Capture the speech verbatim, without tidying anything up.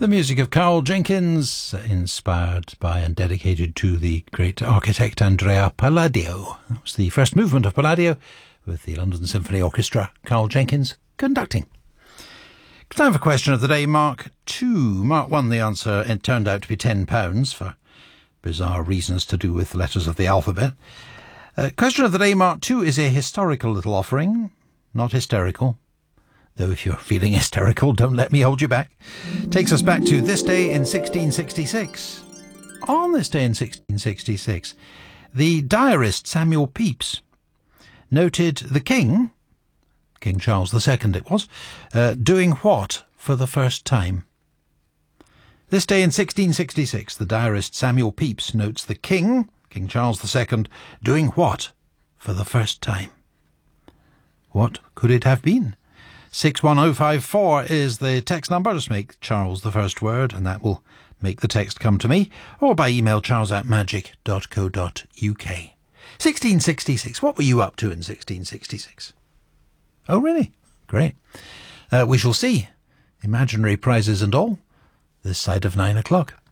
The music of Carl Jenkins, inspired by and dedicated to the great architect Andrea Palladio. That was the first movement of Palladio, with the London Symphony Orchestra, Carl Jenkins conducting. Time for question of the day, Mark two. Mark one, the answer, it turned out to be ten pounds for bizarre reasons to do with letters of the alphabet. Uh, question of the day, Mark two, is a historical little offering, not hysterical. Though if you're feeling hysterical, don't let me hold you back. Takes us back to this day in sixteen sixty-six. On this day in sixteen sixty-six, the diarist Samuel Pepys noted the king, King Charles the Second it was, uh, doing what for the first time? This day in sixteen sixty-six, the diarist Samuel Pepys notes the king, King Charles the Second, doing what for the first time? What could it have been? six one oh five four is the text number. Just make Charles the first word and that will make the text come to me, or by email charles at magic dot co dot uk. sixteen sixty-six. What were you up to in sixteen sixty-six? Oh, really? Great. Uh, we shall see. Imaginary prizes and all, this side of nine o'clock.